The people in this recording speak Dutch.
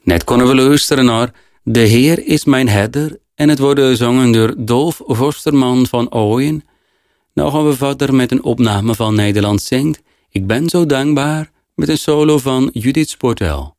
Net konden we luisteren naar De Heer is mijn herder en het wordt gezongen door Dolf Vosterman van Ooyen. Nou gaan we verder met een opname van Nederland Zingt. Ik ben zo dankbaar met een solo van Judith Sportel.